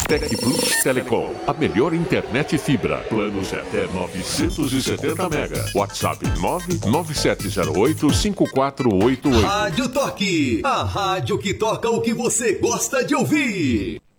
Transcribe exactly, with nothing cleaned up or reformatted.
Tec Plus Telecom, a melhor internet fibra. Planos até novecentos e setenta mega. WhatsApp nove nove sete zero oito cinco quatro oito oito. Rádio Toque, a rádio que toca o que você gosta de ouvir.